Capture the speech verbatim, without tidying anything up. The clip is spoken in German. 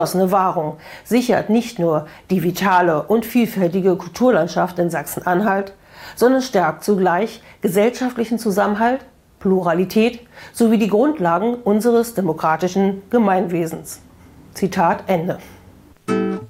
Eine Wahrung sichert nicht nur die vitale und vielfältige Kulturlandschaft in Sachsen-Anhalt, sondern stärkt zugleich gesellschaftlichen Zusammenhalt, Pluralität sowie die Grundlagen unseres demokratischen Gemeinwesens. Zitat Ende.